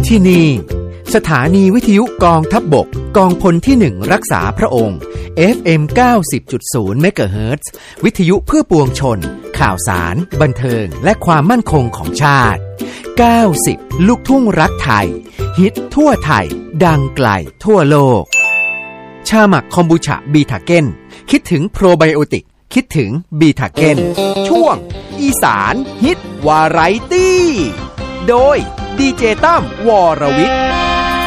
ที่นี่สถานีวิทยุกองทัพบกกองพลที่1รักษาพระองค์ FM 90.0 เมกะเฮิรตซ์วิทยุเพื่อปวงชนข่าวสารบันเทิงและความมั่นคงของชาติ90ลูกทุ่งรักไทยฮิตทั่วไทยดังไกลทั่วโลกชาหมักคอมบูชาบีทาเก้นคิดถึงโปรไบโอติกคิดถึงบีทาเก้นช่วงอีสานฮิตวาไรตี้โดยดีเจตั้มวรวิทย์